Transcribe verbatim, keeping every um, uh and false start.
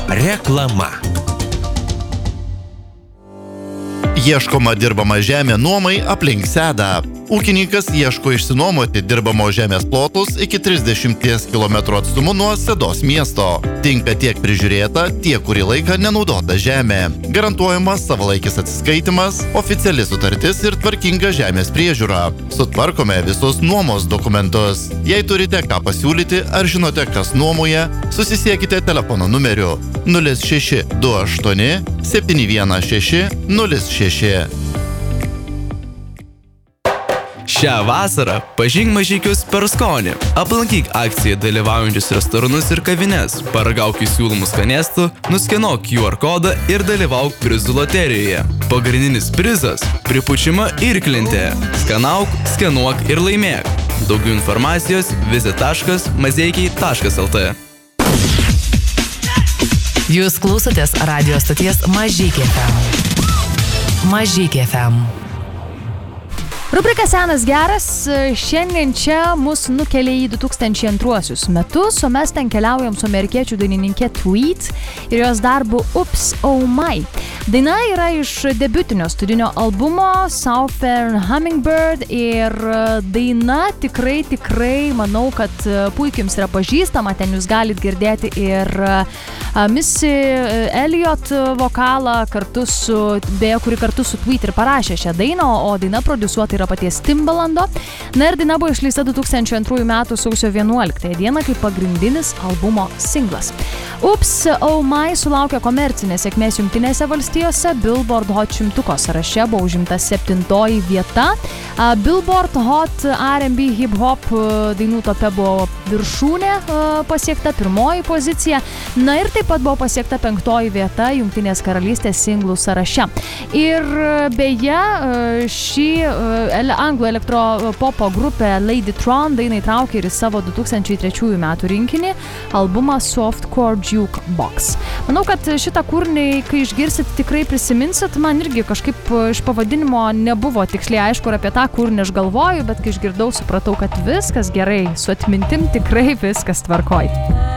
Reklama. Ieškoma dirbama žemė nuomai aplink Sedą. Ūkininkas ieško išsinuomoti dirbamo žemės plotus iki trisdešimties kilometrų atstumu nuo Sedos miesto. Tinka tiek prižiūrėta, tiek kurį laiką nenaudota žemė. Garantuojamas savalaikis atsiskaitimas, oficiali sutartis ir tvarkinga žemės priežiūra. Sutvarkome visus nuomos dokumentus. Jei turite ką pasiūlyti ar žinote, kas nuomoja, susisiekite telefono numeriu nulis šeši du aštuoni septyni vienas šeši nulis šeši. Šią vasarą pažink Mažeikius per skonį. Aplankyk akciją dalyvaujančius restoranus ir kavines, paragauk jų siūlomų skanėstų, nuskenuok Q R kodą ir dalyvauk prizų loterijoje. Pagrindinis prizas – pripučiama irklentė. Skanauk, skenuok ir laimėk. Daugiau informacijos visit taškas mazeikiai taškas lt. Jūs klausotės radio stoties Mažeikiai F M. Mažeikiai F M. Rubrika Senas geras šiandien čia mus nukelia į du tūkstančiai antruosius metus, o mes ten keliaujam su amerikiečių dainininkė Tweet ir jos darbu Oops Oh My. Daina yra iš debiutinio studinio albumo Southern Hummingbird ir daina tikrai, tikrai manau, kad puikiai jums yra pažįstama, ten jūs galit girdėti ir Missy Elliott vokalą kartu su, beje, kuri kartu su Tweet ir parašė šią dainą, o daina prodiusuota yra paties Timbalando. Na ir daina buvo išleista du tūkstančiai antrųjų metų sausio vienuoliktąją dieną kaip pagrindinis albumo singlas. Oops Oh My sulaukė komercinės sėkmės Jungtinėse valstijose, Billboard Hot šimtuko sąraše buvo užimta septintoji vieta. Billboard Hot R and B Hip Hop dainų tope buvo viršūnė pasiekta, pirmoji pozicija. Na ir taip pat buvo pasiekta penktoji vieta Jungtinės karalystės singlų sąraše. Ir beje, šį anglų elektropopo grupė Ladytron dainą įtraukė ir į savo du tūkstančiai trečiųjų metų rinkinį albumą Softcore Jukebox. Manau, kad šitą kūrinį, kai išgirsit, tikrai prisiminsit. Man irgi kažkaip iš pavadinimo nebuvo tiksliai aišku, ar apie tą kūrinį aš galvoju, bet kai išgirdau, supratau, kad viskas gerai, su atmintim tikrai viskas tvarkoj.